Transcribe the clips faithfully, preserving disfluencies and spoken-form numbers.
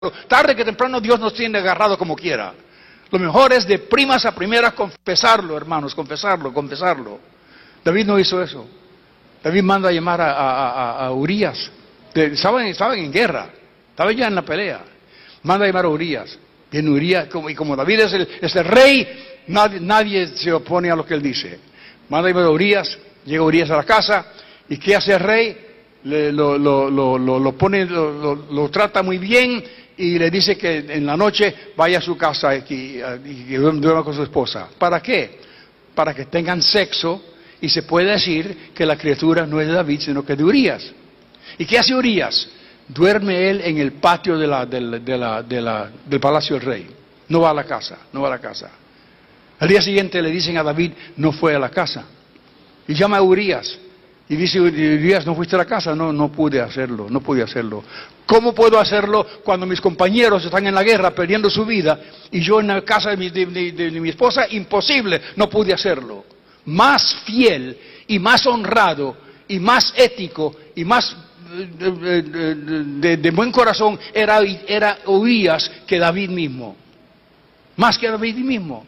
Tarde que temprano Dios nos tiene agarrado como quiera. Lo mejor es de primas a primeras confesarlo, hermanos, confesarlo, confesarlo. David no hizo eso. David manda a llamar a, a, a, a Urías. Estaban, estaban en guerra, estaban ya en la pelea. Manda a llamar a Urías. Viene Urías, como, y como David es el, es el rey, nadie, nadie se opone a lo que él dice. Manda a llamar a Urías, llega Urías a la casa, y ¿qué hace el rey? Le, lo, lo, lo, lo, lo pone, lo, lo, lo trata muy bien, y le dice que en la noche vaya a su casa y que, y que duerma con su esposa. ¿Para qué? Para que tengan sexo y se puede decir que la criatura no es de David, sino que es de Urías. ¿Y qué hace Urías? Duerme él en el patio de la, de la, de la, de la, del palacio del rey. No va a la casa, no va a la casa. Al día siguiente le dicen a David, no fue a la casa. Y llama a Urías. Y dice, Urías, ¿no fuiste a la casa? No, no pude hacerlo, no pude hacerlo. ¿Cómo puedo hacerlo cuando mis compañeros están en la guerra perdiendo su vida y yo en la casa de mi, de, de, de mi esposa? Imposible, no pude hacerlo. Más fiel y más honrado y más ético y más de, de, de, de buen corazón era, era Urías que David mismo. Más que David mismo.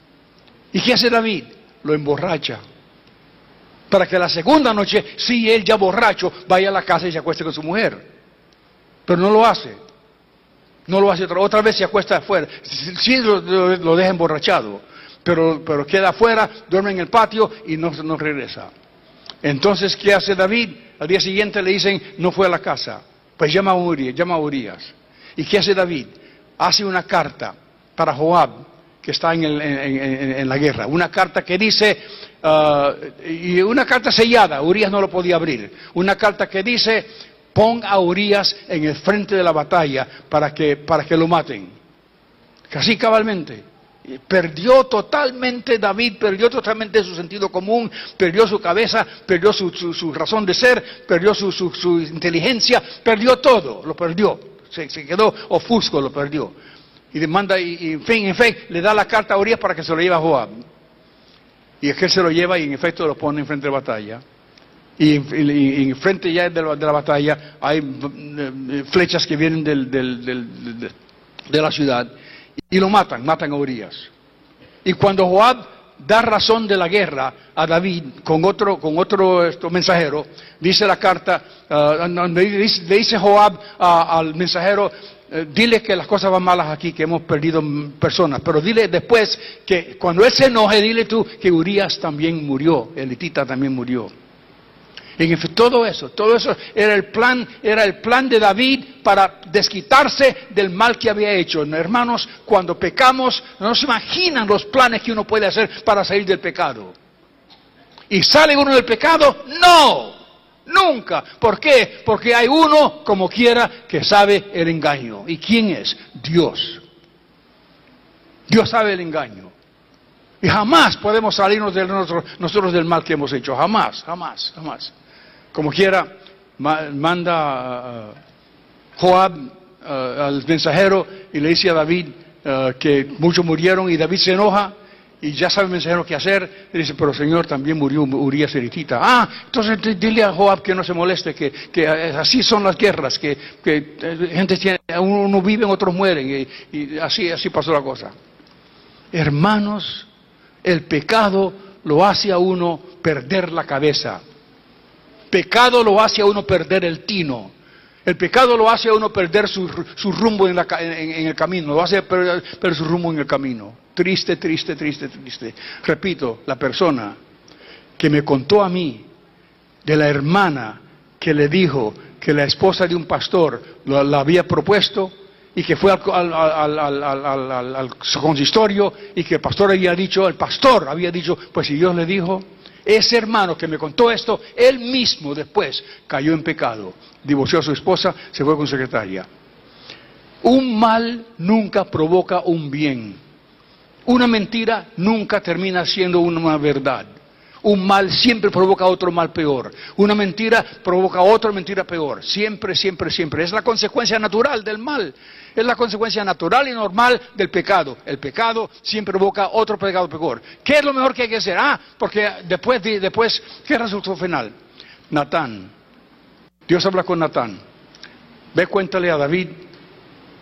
¿Y qué hace David? Lo emborracha. Para que la segunda noche, sí, él ya borracho, vaya a la casa y se acueste con su mujer. Pero no lo hace. No lo hace otra, otra vez se acuesta afuera. Sí lo, lo, lo deja emborrachado, pero, pero queda afuera, duerme en el patio y no, no regresa. Entonces, ¿qué hace David? Al día siguiente le dicen, no fue a la casa. Pues llama a Urías, llama a Urías. ¿Y qué hace David? Hace una carta para Joab, que está en, el, en, en, en la guerra. Una carta que dice, uh, y una carta sellada, Urías no lo podía abrir. Una carta que dice, pon a Urías en el frente de la batalla para que, para que lo maten. Casi cabalmente. Perdió totalmente David, perdió totalmente su sentido común, perdió su cabeza, perdió su, su, su razón de ser, perdió su, su, su inteligencia, perdió todo, lo perdió. Se, se quedó ofusco, lo perdió. Y demanda, y, y en fin, en fin, le da la carta a Urías para que se lo lleve a Joab. Y es que él se lo lleva y en efecto lo pone en frente de la batalla. Y, y, y en frente ya de la, de la batalla hay eh, flechas que vienen del, del, del, de, de la ciudad. Y lo matan, matan a Urías. Y cuando Joab da razón de la guerra a David con otro, con otro esto, mensajero, dice la carta, uh, le dice, dice Joab uh, al mensajero, dile que las cosas van malas aquí, que hemos perdido personas, pero dile después que cuando él se enoje, dile tú que Urías también murió, el hitita también murió. Y en fin, todo eso, todo eso era el plan, era el plan de David para desquitarse del mal que había hecho. Hermanos, cuando pecamos, no se imaginan los planes que uno puede hacer para salir del pecado. ¿Y sale uno del pecado? ¡No! Nunca. ¿Por qué? Porque hay uno, como quiera, que sabe el engaño. ¿Y quién es? Dios. Dios sabe el engaño. Y jamás podemos salirnos de nosotros, nosotros del mal que hemos hecho. Jamás, jamás, jamás. Como quiera, manda uh, Joab uh, al mensajero y le dice a David uh, que muchos murieron y David se enoja. Y ya sabe el mensajero qué hacer. Y dice, pero Señor, también murió Urías heritita. Ah, entonces dile a Joab que no se moleste, que, que así son las guerras, que, que gente tiene, unos viven, otros mueren. Y, y así, así pasó la cosa. Hermanos, el pecado lo hace a uno perder la cabeza. Pecado lo hace a uno perder el tino. El pecado lo hace a uno perder su, su rumbo en, la, en, en el camino. Lo hace perder, perder su rumbo en el camino. Triste, triste, triste, triste. Repito, la persona que me contó a mí de la hermana que le dijo que la esposa de un pastor la, la había propuesto y que fue al, al, al, al, al, al, al consistorio y que el pastor había dicho, el pastor había dicho, pues si Dios le dijo, ese hermano que me contó esto, él mismo después cayó en pecado, divorció a su esposa, se fue con su secretaria. Un mal nunca provoca un bien. Una mentira nunca termina siendo una verdad. Un mal siempre provoca otro mal peor. Una mentira provoca otra mentira peor. Siempre, siempre, siempre. Es la consecuencia natural del mal. Es la consecuencia natural y normal del pecado. El pecado siempre provoca otro pecado peor. ¿Qué es lo mejor que hay que hacer? Ah, porque después, después ¿qué resultó final? Natán. Dios habla con Natán. Ve, cuéntale a David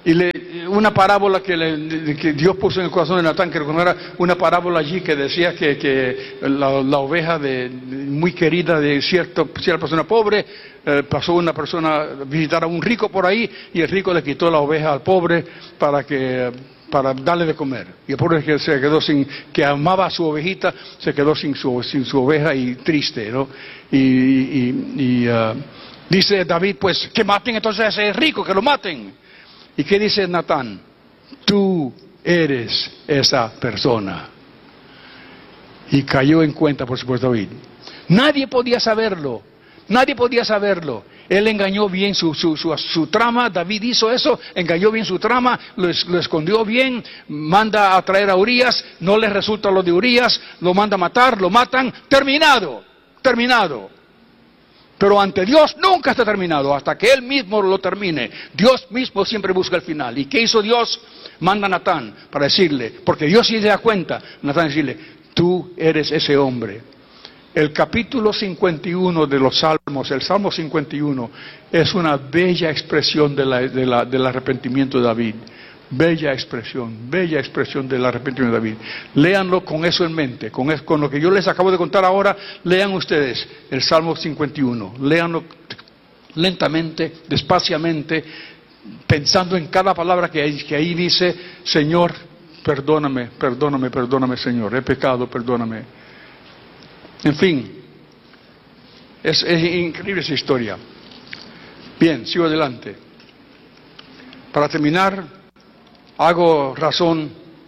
Y le, una parábola que, le, que Dios puso en el corazón de Natán, que era una parábola allí que decía que, que la, la oveja de, muy querida de cierto, cierta persona pobre, eh, pasó una persona a visitar a un rico por ahí, y el rico le quitó la oveja al pobre para que para darle de comer. Y el pobre que se quedó sin, que amaba a su ovejita, se quedó sin su, sin su oveja y triste, ¿no? Y, y, y uh, dice David, pues que maten entonces a ese rico, que lo maten. ¿Y qué dice Natán? Tú eres esa persona. Y cayó en cuenta, por supuesto, David. Nadie podía saberlo. Nadie podía saberlo. Él engañó bien su, su, su, su trama. David hizo eso, engañó bien su trama, lo, lo escondió bien, manda a traer a Urías, no le resulta lo de Urías, lo manda a matar, lo matan. Terminado, terminado. Pero ante Dios nunca está terminado, hasta que Él mismo lo termine. Dios mismo siempre busca el final. ¿Y qué hizo Dios? Manda a Natán para decirle, porque Dios sí se da cuenta, Natán decirle, tú eres ese hombre. El capítulo cincuenta y uno de los Salmos, el Salmo cincuenta y uno, es una bella expresión de la, de la, del arrepentimiento de David. Bella expresión, bella expresión del arrepentimiento de David. Léanlo con eso en mente, con, eso, con lo que yo les acabo de contar ahora. Lean ustedes el Salmo cincuenta y uno, léanlo lentamente, despaciamente, pensando en cada palabra que, hay, que ahí dice, Señor, perdóname, perdóname, perdóname, Señor, he pecado, perdóname. En fin, es, es increíble esa historia. Bien, sigo adelante. Para terminar, hago razón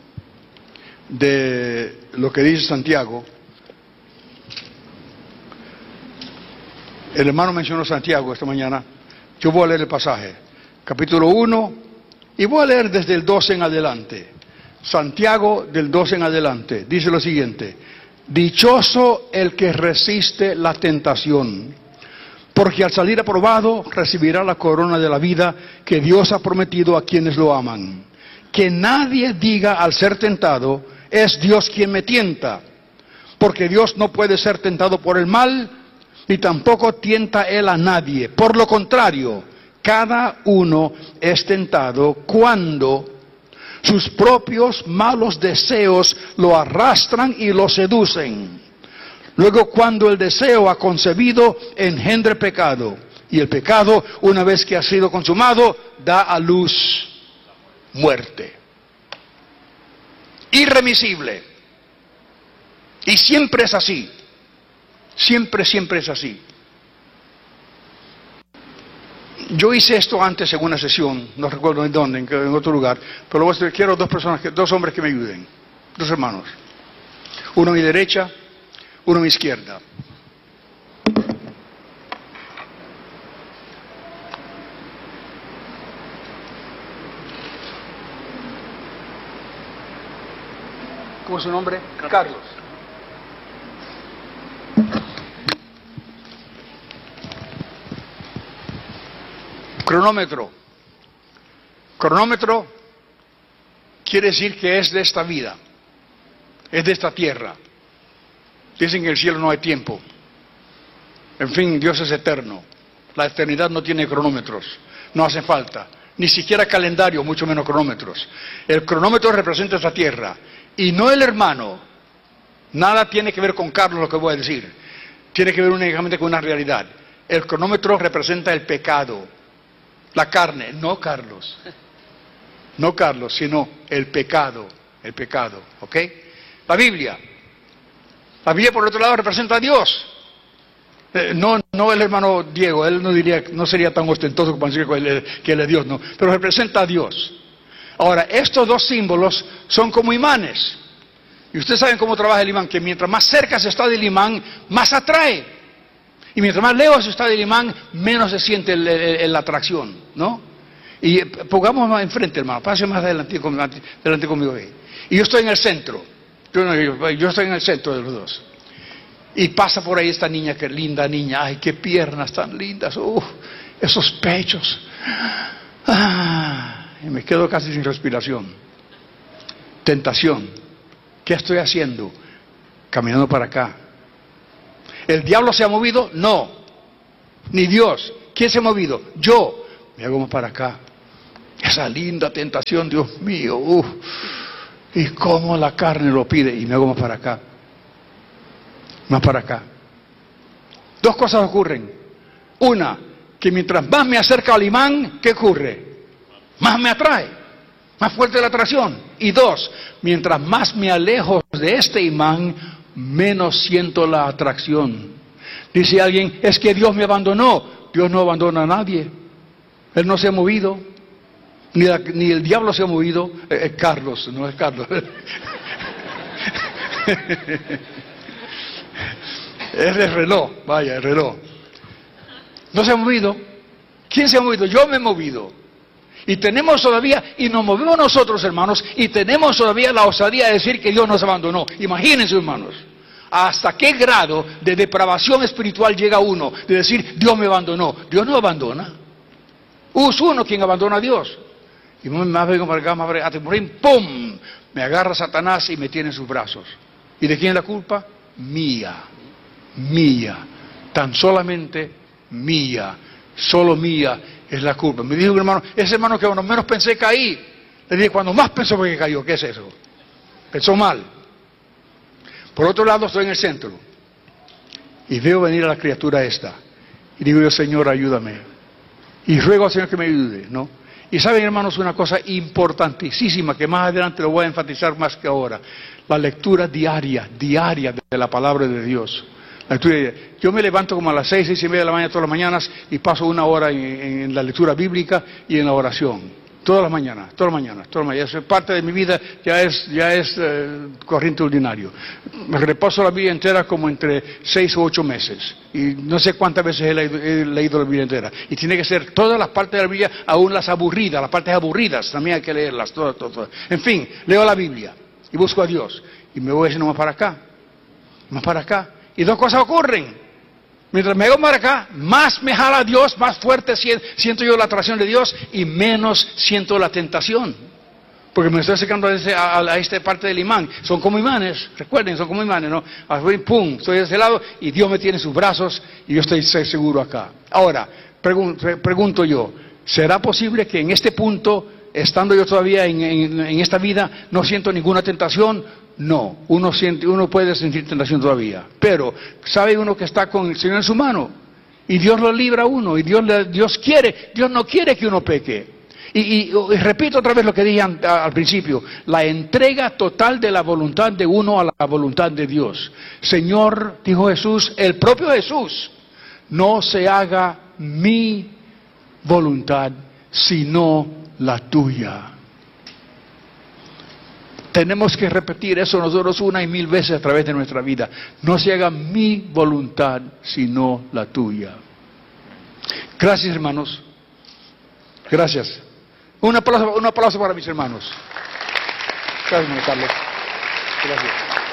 de lo que dice Santiago. El hermano mencionó Santiago esta mañana. Yo voy a leer el pasaje, capítulo uno, y voy a leer desde el doce en adelante. Santiago del doce en adelante, dice lo siguiente: dichoso el que resiste la tentación, porque al salir aprobado recibirá la corona de la vida que Dios ha prometido a quienes lo aman. Que nadie diga al ser tentado, es Dios quien me tienta, porque Dios no puede ser tentado por el mal, ni tampoco tienta Él a nadie. Por lo contrario, cada uno es tentado cuando sus propios malos deseos lo arrastran y lo seducen. Luego, cuando el deseo ha concebido, engendra pecado, y el pecado, una vez que ha sido consumado, da a luz muerte. Irremisible. Y siempre es así. Siempre, siempre es así. Yo hice esto antes en una sesión, no recuerdo en dónde, en, en otro lugar, pero quiero dos personas, dos hombres que me ayuden, dos hermanos. Uno a mi derecha, uno a mi izquierda. ¿Cómo es su nombre? Carlos. Carlos. Cronómetro. Cronómetro quiere decir que es de esta vida, es de esta tierra. Dicen que en el cielo no hay tiempo. En fin, Dios es eterno. La eternidad no tiene cronómetros, no hace falta, ni siquiera calendario, mucho menos cronómetros. El cronómetro representa esta tierra. Y no el hermano, nada tiene que ver con Carlos lo que voy a decir, tiene que ver únicamente con una realidad. El cronómetro representa el pecado, la carne, no Carlos, no Carlos, sino el pecado, el pecado, ¿ok? La Biblia, la Biblia por otro lado representa a Dios, eh, no, no el hermano Diego, él no diría, no sería tan ostentoso como decir que él, que él es Dios, no, pero representa a Dios. Ahora, estos dos símbolos son como imanes. Y ustedes saben cómo trabaja el imán, que mientras más cerca se está del imán, más atrae. Y mientras más lejos se está del imán, menos se siente el, el, el, la atracción, ¿no? Y pongamos más enfrente, hermano, pase más adelante, adelante conmigo ahí. Y yo estoy en el centro. Yo, yo, yo estoy en el centro de los dos. Y pasa por ahí esta niña, que linda niña. Ay, qué piernas tan lindas. Uf, esos pechos. Ah. Y me quedo casi sin respiración. Tentación. ¿Qué estoy haciendo? Caminando para acá. ¿El diablo se ha movido? No. Ni Dios. ¿Quién se ha movido? Yo. Me hago más para acá. Esa linda tentación, Dios mío, uf, y cómo la carne lo pide, y me hago más para acá, más para acá. Dos cosas ocurren. Una, que mientras más me acerca al imán, ¿qué ocurre? Más me atrae, más fuerte la atracción. Y dos, mientras más me alejo de este imán, menos siento la atracción. Dice alguien, es que Dios me abandonó. Dios no abandona a nadie. Él no se ha movido. Ni, la, ni el diablo se ha movido. Es eh, eh, Carlos, no es Carlos. Es el reloj, vaya, el reloj. No se ha movido. ¿Quién se ha movido? Yo me he movido. Y tenemos todavía, y nos movemos nosotros, hermanos, y tenemos todavía la osadía de decir que Dios nos abandonó. Imagínense, hermanos, hasta qué grado de depravación espiritual llega uno de decir, Dios me abandonó. Dios no abandona. Es uno quien abandona a Dios. Y más vengo para acá, más vengo, hasta morir, ¡pum! Me agarra Satanás y me tiene en sus brazos. ¿Y de quién es la culpa? Mía. Mía. Tan solamente mía. Solo mía es la culpa. Me dijo un hermano, ese hermano que cuando menos pensé caí. Le dije, cuando más pensó que cayó, ¿qué es eso? Pensó mal. Por otro lado, estoy en el centro. Y veo venir a la criatura esta. Y digo yo, Señor, ayúdame. Y ruego al Señor que me ayude, ¿no? Y saben, hermanos, una cosa importantísima que más adelante lo voy a enfatizar más que ahora. La lectura diaria, diaria de la palabra de Dios. La lectura diaria. Yo me levanto como a las seis, seis y media de la mañana todas las mañanas y paso una hora en, en la lectura bíblica y en la oración. Todas las mañanas, todas las mañanas, todas las mañanas. Eso es parte de mi vida, ya es, ya es eh, corriente ordinario. Me repaso la Biblia entera como entre seis o ocho meses. Y no sé cuántas veces he leído, he leído la Biblia entera. Y tiene que ser todas las partes de la Biblia, aún las aburridas, las partes aburridas, también hay que leerlas, todas, todas, todas. En fin, leo la Biblia y busco a Dios. Y me voy haciendo más para acá, más para acá. Y dos cosas ocurren. Mientras me hago para acá, más me jala a Dios, más fuerte siento yo la atracción de Dios y menos siento la tentación. Porque me estoy acercando a, ese, a, a esta parte del imán. Son como imanes, recuerden, son como imanes, ¿no? Pum, estoy de ese lado y Dios me tiene en sus brazos y yo estoy seguro acá. Ahora, pregun pregunto yo, ¿será posible que en este punto, estando yo todavía en, en, en esta vida, no siento ninguna tentación? No, uno, siente, uno puede sentir tentación todavía, pero sabe uno que está con el Señor en su mano y Dios lo libra a uno y Dios, Dios quiere, Dios no quiere que uno peque. Y, y, y repito otra vez lo que dije al, al principio, la entrega total de la voluntad de uno a la voluntad de Dios. Señor, dijo Jesús, el propio Jesús, no se haga mi voluntad sino la tuya. Tenemos que repetir eso nosotros una y mil veces a través de nuestra vida. No se haga mi voluntad, sino la tuya. Gracias, hermanos. Gracias. Un aplauso, un aplauso para mis hermanos. Gracias, hermano Carlos. Gracias.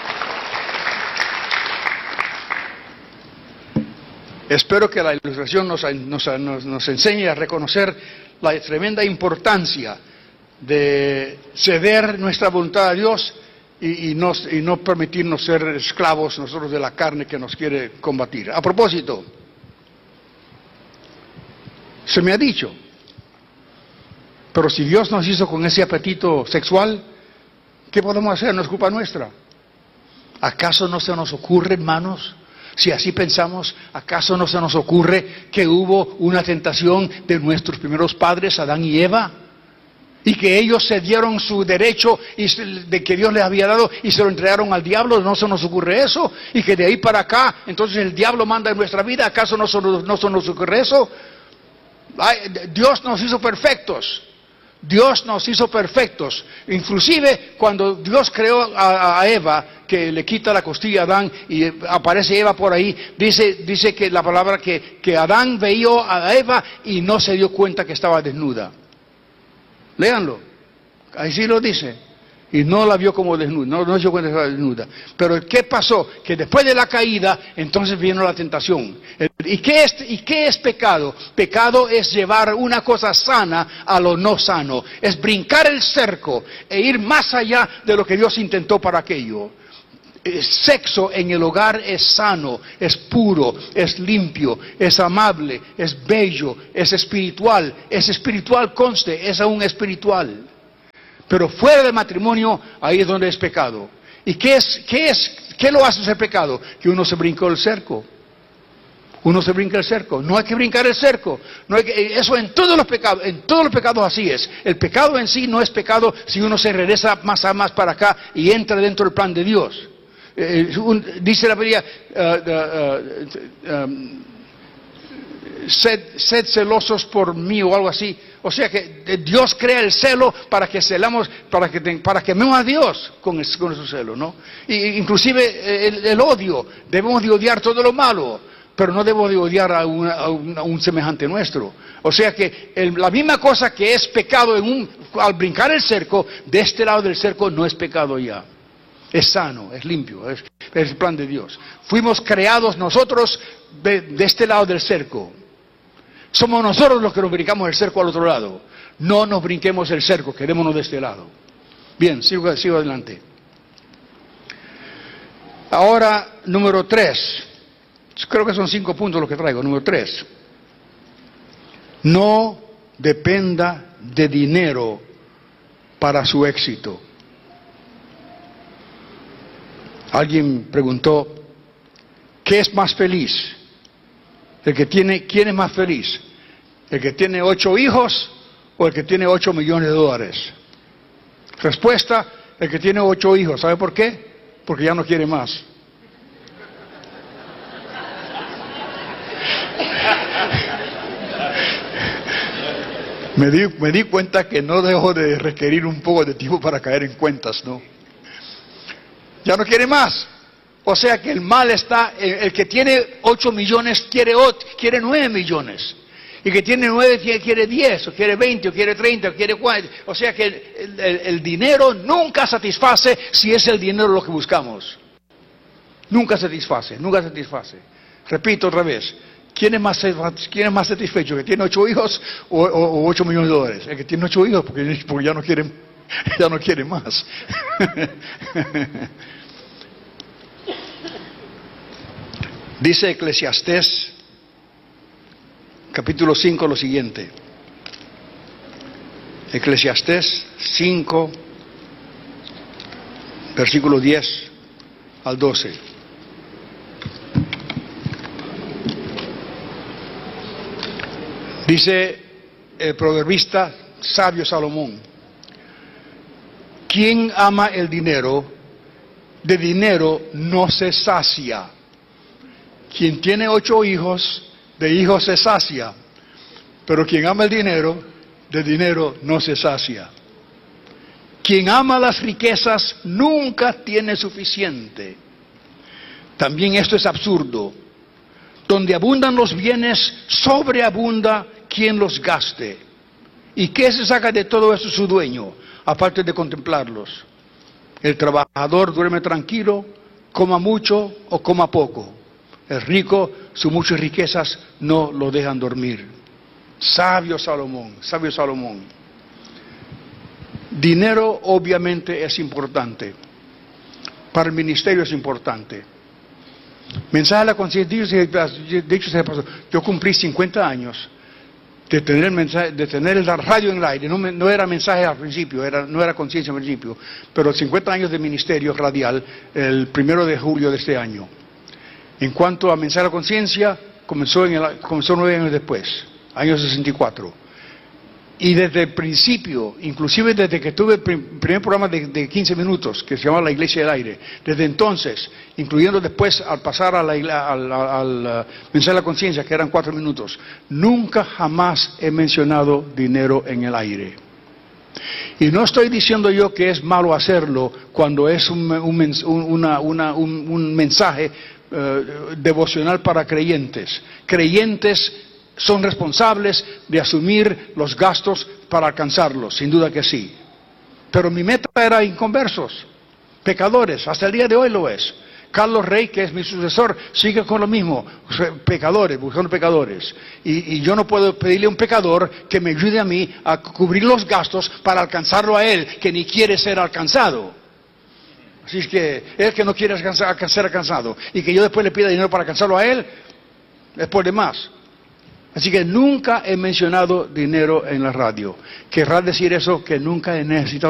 Espero que la ilustración nos, nos, nos, nos enseñe a reconocer la tremenda importancia de ceder nuestra voluntad a Dios y, y, no, y no permitirnos ser esclavos nosotros de la carne que nos quiere combatir. A propósito, se me ha dicho, pero si Dios nos hizo con ese apetito sexual, ¿qué podemos hacer? No es culpa nuestra. ¿Acaso no se nos ocurre, hermanos? Si así pensamos, ¿acaso no se nos ocurre que hubo una tentación de nuestros primeros padres, Adán y Eva? Y que ellos se dieron su derecho y de que Dios les había dado y se lo entregaron al diablo. ¿No se nos ocurre eso? Y que de ahí para acá, entonces el diablo manda en nuestra vida. ¿Acaso no se, no se nos ocurre eso? Ay, Dios nos hizo perfectos. Dios nos hizo perfectos. Inclusive cuando Dios creó a, a Eva, que le quita la costilla a Adán y aparece Eva por ahí, dice, dice que la palabra que, que Adán veía a Eva y no se dio cuenta que estaba desnuda. Léanlo, ahí sí lo dice, y no la vio como desnuda, no, no se dio cuenta que estaba desnuda. Pero ¿qué pasó? Que después de la caída, entonces vino la tentación. ¿Y qué es, y qué es pecado? Pecado es llevar una cosa sana a lo no sano, es brincar el cerco e ir más allá de lo que Dios intentó para aquello. el sexo en el hogar es sano, es puro, es limpio, es amable, es bello, es espiritual. Es espiritual, conste, es aún espiritual. Pero fuera del matrimonio, ahí es donde es pecado. ¿Y qué es, qué es, qué lo hace ser pecado? Que uno se brincó el cerco. Uno se brinca el cerco. No hay que brincar el cerco. No hay que, eso en todos los pecados, en todos los pecados así es. El pecado en sí no es pecado si uno se regresa más a más para acá y entra dentro del plan de Dios. Eh, un, dice la Biblia, uh, uh, uh, um, sed, sed celosos por mí o algo así. O sea que Dios crea el celo para que celamos, para que para que amemos a Dios con, el, con su celo, ¿no? Y, inclusive el, el odio, debemos de odiar todo lo malo. Pero no debo de odiar a, una, a, un, a un semejante nuestro. O sea que el, la misma cosa que es pecado en un, al brincar el cerco, de este lado del cerco no es pecado ya. Es sano, es limpio, es, es el plan de Dios. Fuimos creados nosotros de, de este lado del cerco. Somos nosotros los que nos brincamos el cerco al otro lado. No nos brinquemos el cerco, quedémonos de este lado. Bien, sigo, sigo adelante. Ahora, número tres. Creo que son cinco puntos los que traigo. Número tres. No dependa de dinero para su éxito. Alguien preguntó, ¿qué es más feliz? El que tiene, ¿quién es más feliz? ¿El que tiene ocho hijos o el que tiene ocho millones de dólares? Respuesta, el que tiene ocho hijos. ¿Sabe por qué? Porque ya no quiere más. Me di, me di cuenta que no dejo de requerir un poco de tiempo para caer en cuentas, ¿no? Ya no quiere más. O sea que el mal está, el, el que tiene ocho millones quiere, quiere nueve millones. Y que tiene nueve quiere diez, o quiere veinte, o quiere treinta, o quiere cuarenta. O sea que el, el, el dinero nunca satisface si es el dinero lo que buscamos. Nunca satisface, nunca satisface. Repito otra vez. ¿Quién es, más, ¿Quién es más satisfecho? ¿El que tiene ocho hijos o, o, o ocho millones de dólares? El que tiene ocho hijos porque, porque ya no quiere, ya no quiere más. Dice Eclesiastés, capítulo cinco, lo siguiente. Eclesiastés cinco, versículo diez al doce. Dice el proverbista sabio Salomón, quien ama el dinero, de dinero no se sacia. Quien tiene ocho hijos, de hijos se sacia. Pero quien ama el dinero, de dinero no se sacia. Quien ama las riquezas nunca tiene suficiente. También esto es absurdo. Donde abundan los bienes, sobreabunda quien los gaste. ¿Y qué se saca de todo eso su dueño? Aparte de contemplarlos. El trabajador duerme tranquilo, coma mucho o coma poco. El rico, sus muchas riquezas no lo dejan dormir. Sabio Salomón, sabio Salomón. Dinero obviamente es importante. Para el ministerio es importante. Mensaje a la conciencia, dicho sea de paso, yo cumplí cincuenta años de tener el mensaje, de tener el radio en el aire. No, no era mensaje al principio, era, no era conciencia al principio, pero cincuenta años de ministerio radial el primero de julio de este año. En cuanto a mensaje a la conciencia, comenzó, en el, comenzó nueve años después, año sesenta y cuatro. Y desde el principio, inclusive desde que tuve el primer programa de, de quince minutos, que se llama La Iglesia del Aire, desde entonces, incluyendo después al pasar a la, al, al, al mensaje de la conciencia, que eran cuatro minutos, nunca jamás he mencionado dinero en el aire. Y no estoy diciendo yo que es malo hacerlo cuando es un, un, una, una, un, un mensaje uh, devocional para creyentes. Creyentes son responsables de asumir los gastos para alcanzarlos, sin duda que sí. Pero mi meta era inconversos, pecadores, hasta el día de hoy lo es. Carlos Rey, que es mi sucesor, sigue con lo mismo, pecadores, buscando pecadores. Y, y yo no puedo pedirle a un pecador que me ayude a mí a cubrir los gastos para alcanzarlo a él, que ni quiere ser alcanzado. Así es que él que no quiere alcanzar, ser alcanzado y que yo después le pida dinero para alcanzarlo a él, es por demás. Así que nunca he mencionado dinero en la radio. ¿Querrá decir eso que nunca he necesitado